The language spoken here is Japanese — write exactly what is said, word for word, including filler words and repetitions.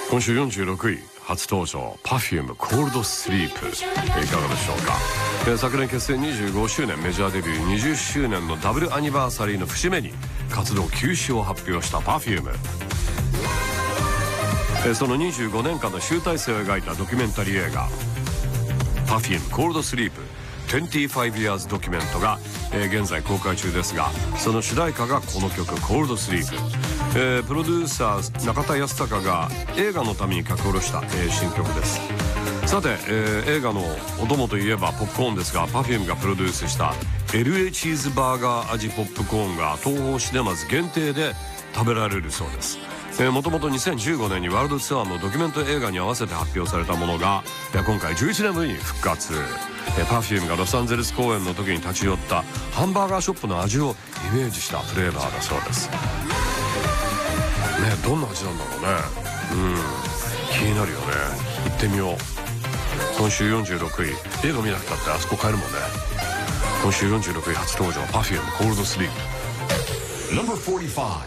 今週よんじゅうろくい初登場 Perfume コールドスリープ、いかがでしょうか。昨年結成にじゅうごしゅうねん、メジャーデビューにじゅっしゅうねんのダブルアニバーサリーの節目に活動休止を発表した Perfume。 そのにじゅうごねんかんの集大成を描いたドキュメンタリー映画 Perfume コールドスリープにじゅうご years ドキュメントが、えー、現在公開中ですが、その主題歌がこの曲コールドスリープ、えー、プロデューサー中田康隆が映画のために書き下ろした、えー、新曲です。さて、えー、映画のお供といえばポップコーンですが、 Perfume がプロデュースした エルエー チーズバーガー味ポップコーンが東宝シネマズ限定で食べられるそうです。もともとにせんじゅうごねんにワールドツアーのドキュメント映画に合わせて発表されたものが、今回じゅういちねんぶりに復活。Perfume がロサンゼルス公演の時に立ち寄ったハンバーガーショップの味をイメージしたフレーバーだそうです。ね、どんな味なんだろうね。うん、気になるよね。行ってみよう。今週よんじゅうろくい、映画見なくたってあそこ買えるもんね。今週よんじゅうろくい初登場 Perfume コールドスリープ。ナンバーよんじゅうご